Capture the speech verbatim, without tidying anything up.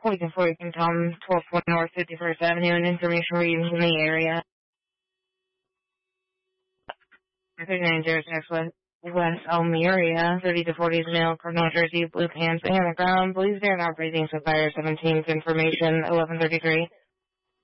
Looking for you can come twelve twenty North fifty-first Avenue and information readings in the area. thirty-nine zero six West, West Elmira, thirty to forty is male, Cardinal Jersey, blue pants, and on the ground, believes they're not breathing, so fire seventeenth information, eleven thirty-three.